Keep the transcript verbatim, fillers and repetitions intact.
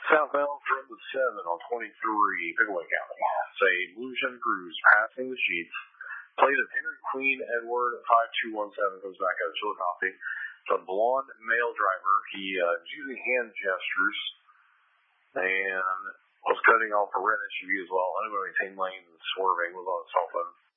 Southbound from the seven on twenty-three, Pickaway County. Say Blue Gem Cruise passing the sheets. Plate of Henry Queen Edward five two one seven goes back out of Chillicothe. It's a blonde male driver. He uh, was using hand gestures and was cutting off a red S U V as well. Unable to maintain lane and swerving, was on his cell phone.